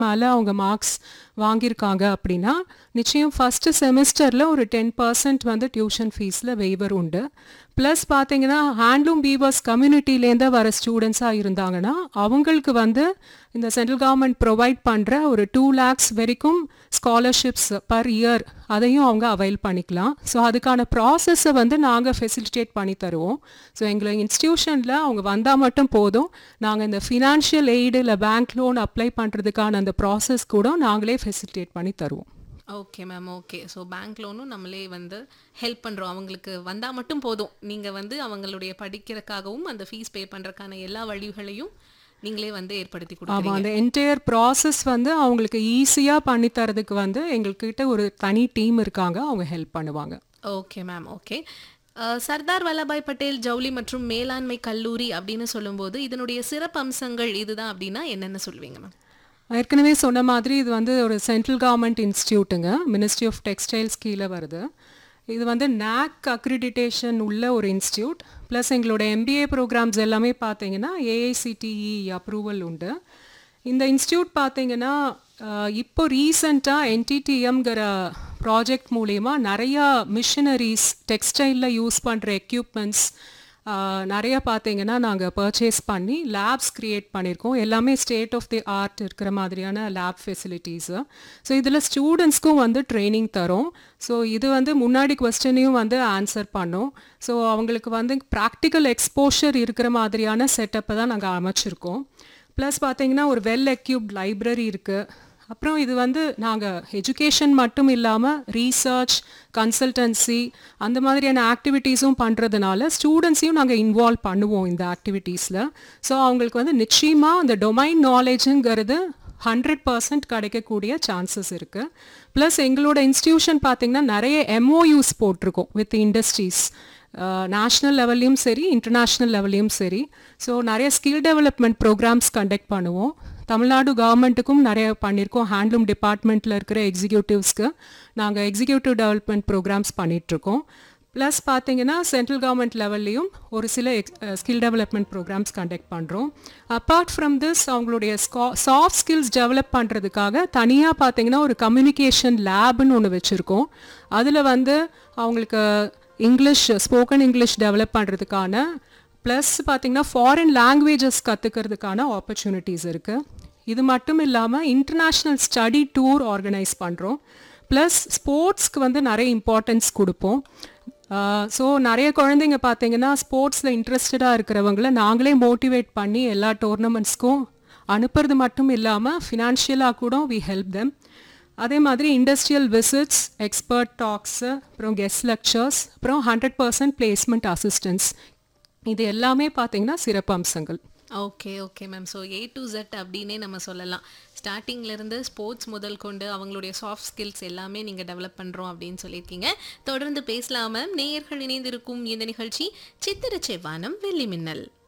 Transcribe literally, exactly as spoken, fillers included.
மேலே அவங்க மார்க்ஸ் வாங்கியிருக்காங்க அப்படின்னா நிச்சயம் ஃபஸ்ட்டு செமிஸ்டரில் ஒரு டென் பர்சன்ட் வந்து டியூஷன் ஃபீஸில் வெய்வர் உண்டு. ப்ளஸ் பார்த்தீங்கன்னா ஹேண்ட்லூம் வீவர்ஸ் கம்யூனிட்டிலேருந்து வர ஸ்டூடெண்ட்ஸாக இருந்தாங்கன்னா அவங்களுக்கு வந்து இந்த சென்ட்ரல் கவர்மெண்ட் ப்ரொவைட் பண்ணுற ஒரு டூ லேக்ஸ் வரைக்கும் ஸ்காலர்ஷிப்ஸ் பர் இயர் அதையும் அவங்க அவைல் பண்ணிக்கலாம். ஸோ அதுக்கான ப்ராசஸை வந்து நாங்கள் ஃபெசிலிட்டேட் பண்ணி தருவோம். ஸோ எங்களை இன்ஸ்டியூஷனில் அவங்க வந்தால் மட்டும் போதும், நாங்கள் இந்த ஃபினான்ஷியல் எய்டு இல்லை பேங்க் லோன் அப்ளை பண்ணுறதுக்கான அந்த ப்ராசஸ் கூட நாங்களே ஃபெசிலிட்டேட் பண்ணி தருவோம். Okay ma'am. Okay. So bank லோனும் நம்மளே வந்து ஹெல்ப் பண்ணுறோம். அவங்களுக்கு வந்தால் மட்டும் போதும், நீங்கள் வந்து அவங்களுடைய படிக்கிறதுக்காகவும் அந்த ஃபீஸ் பே பண்ணுறதுக்கான எல்லா வழிகளையும் நீங்களே வந்து ஏற்படுத்தி ஆமாம், கொடுக்குறீங்க. அந்த என்டையர் ப்ராசஸ் வந்து அவங்களுக்கு ஈஸியாக பண்ணித்தரதுக்கு வந்து எங்கள்கிட்ட ஒரு தனி டீம் இருக்காங்க, அவங்க ஹெல்ப் பண்ணுவாங்க. Okay ma'am. ஓகே. அஹ், சர்தார் வல்லபாய் பட்டேல் ஜவுளி மற்றும் மேலாண்மை கல்லூரி அப்படின்னு சொல்லும்போது இதனுடைய சிறப்பம்சங்கள் இதுதான் அப்படின்னா என்னென்ன சொல்லுவீங்க மேம்? ஏற்கனவே சொன்ன மாதிரி இது வந்து ஒரு central government இன்ஸ்டியூட்டுங்க, ministry of textiles கீழே வருது. இது வந்து நாக் அக்ரிடிட்டேஷன் உள்ள ஒரு இன்ஸ்டியூட். ப்ளஸ் எங்களோட எம்பிஏ ப்ரோக்ராம்ஸ் எல்லாமே பார்த்தீங்கன்னா ஏஐசிடிஇ அப்ரூவல் உண்டு. இந்த இன்ஸ்டியூட் பார்த்தீங்கன்னா அஹ், இப்போ ரீசண்டாக என்டிடிஎம்ங்கிற ப்ராஜெக்ட் மூலயமா நிறையா மிஷினரிஸ், டெக்ஸ்டைலில் யூஸ் பண்ணுற எக்யூப்மெண்ட்ஸ் நிறையா பார்த்தீங்கன்னா நாங்கள் பர்ச்சேஸ் பண்ணி லேப்ஸ் க்ரியேட் பண்ணியிருக்கோம். எல்லாமே ஸ்டேட் ஆஃப் தி ஆர்ட் இருக்கிற மாதிரியான லேப் ஃபெசிலிட்டிஸு. ஸோ இதில் ஸ்டூடெண்ட்ஸ்க்கும் வந்து ட்ரைனிங் தரோம். ஸோ இது வந்து முன்னாடி கொஸ்டினையும் வந்து ஆன்சர் பண்ணோம். ஸோ அவங்களுக்கு வந்து ப்ராக்டிக்கல் எக்ஸ்போஷர் இருக்கிற மாதிரியான செட்டப்பை தான் நாங்கள் அமைச்சிருக்கோம். ப்ளஸ் பார்த்தீங்கன்னா ஒரு வெல் எக்யூப்ட் லைப்ரரி இருக்குது. அப்புறம் இது வந்து நாங்கள் எஜுகேஷன் மட்டும் இல்லாமல் ரீசர்ச், கன்சல்டன்சி அந்த மாதிரியான ஆக்டிவிட்டீஸும் பண்ணுறதுனால ஸ்டூடெண்ட்ஸையும் நாங்கள் இன்வால்வ் பண்ணுவோம் இந்த ஆக்டிவிட்டீஸில். ஸோ அவங்களுக்கு வந்து நிச்சயமாக அந்த டொமைன் நாலேஜுங்கிறது ஹண்ட்ரட் பர்சன்ட் கிடைக்கக்கூடிய சான்சஸ் இருக்குது. ப்ளஸ் எங்களோட இன்ஸ்டியூஷன் பார்த்திங்கன்னா நிறைய எம்ஓயூஸ் போட்டிருக்கோம் வித் இண்டஸ்ட்ரீஸ், நேஷ்னல் லெவல்லையும் சரி இன்டர்நேஷ்னல் லெவல்லையும் சரி. ஸோ நிறைய ஸ்கில் டெவலப்மெண்ட் ப்ரோக்ராம்ஸ் கண்டக்ட் பண்ணுவோம். தமிழ்நாடு கவர்மெண்ட்டுக்கும் நிறைய பண்ணியிருக்கோம். ஹேண்ட்லூம் டிபார்ட்மெண்ட்டில் இருக்கிற எக்ஸிக்யூட்டிவ்ஸ்க்கு நாங்கள் எக்ஸிக்யூட்டிவ் டெவலப்மெண்ட் ப்ரோக்ராம்ஸ் பண்ணிகிட்ருக்கோம். ப்ளஸ் பார்த்தீங்கன்னா சென்ட்ரல் கவர்மெண்ட் லெவல்லையும் ஒரு சில X skill development programs conduct பண்ணுறோம். அப்பார்ட் ஃப்ரம் திஸ் அவங்களுடைய ஸ்கா சாஃப்ட் ஸ்கில்ஸ் டெவலப் பண்ணுறதுக்காக தனியாக பார்த்தீங்கன்னா ஒரு கம்யூனிகேஷன் லேப்னு ஒன்று வச்சுருக்கோம். அதில் வந்து அவங்களுக்கு இங்கிலீஷ், ஸ்போக்கன் இங்கிலீஷ் டெவலப் பண்ணுறதுக்கான ப்ளஸ் பார்த்திங்கன்னா ஃபாரின் லாங்குவேஜஸ் கற்றுக்கிறதுக்கான ஆப்பர்ச்சுனிட்டிஸ் இருக்குது. இது மட்டும் இல்லாமல் இன்டர்நேஷ்னல் ஸ்டடி டூர் ஆர்கனைஸ் பண்ணுறோம். ப்ளஸ் ஸ்போர்ட்ஸ்க்கு வந்து நிறைய இம்பார்ட்டன்ஸ் கொடுப்போம். ஸோ நிறைய குழந்தைங்க பார்த்தீங்கன்னா ஸ்போர்ட்ஸில் இன்ட்ரெஸ்டடாக இருக்கிறவங்கள நாங்களே மோட்டிவேட் பண்ணி எல்லா டோர்னமெண்ட்ஸ்க்கும் அனுப்புறது மட்டும் இல்லாமல் ஃபினான்ஷியலாக கூட வி ஹெல்ப் தெம். அதே மாதிரி இண்டஸ்ட்ரியல் விசிட்ஸ், எக்ஸ்பர்ட் டாக்ஸு, அப்புறம் கெஸ்ட் லெக்சர்ஸ், அப்புறம் ஹண்ட்ரட் பர்சன்ட் பிளேஸ்மெண்ட் அசிஸ்டன்ஸ், இது எல்லாமே பார்த்தீங்கன்னா சிறப்பு அம்சங்கள். Okay. Okay ma'am. So A to Z அப்படின்னே நம்ம சொல்லலாம். ஸ்டார்டிங்லேருந்து ஸ்போர்ட்ஸ் முதல் கொண்டு அவங்களுடைய சாஃப்ட் ஸ்கில்ஸ் எல்லாமே நீங்கள் டெவலப் பண்ணுறோம் அப்படின்னு சொல்லியிருக்கீங்க. தொடர்ந்து பேசலாம் மேம். நேயர்கள் இணைந்திருக்கும் இந்த நிகழ்ச்சி சித்திர செவ்வானம் வெள்ளி மின்னல்.